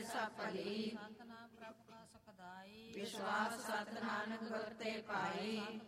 ਸਭ ਭਲੀ। ਸਤਨਾਮ ਪ੍ਰਭ ਕਾ ਸੁਖਦਾਈ। ਵਿਸ਼ਵਾਸ ਸਤ ਨਾਨਕ ਗੁਰ ਤੇ ਪਾਈ।